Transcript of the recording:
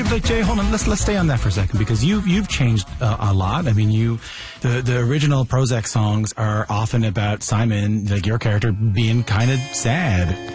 like Jay, hold on. Let's stay on that for a second, because you've changed a lot. I mean, the original Prozac songs are often about Simon, like your character, being kind of sad.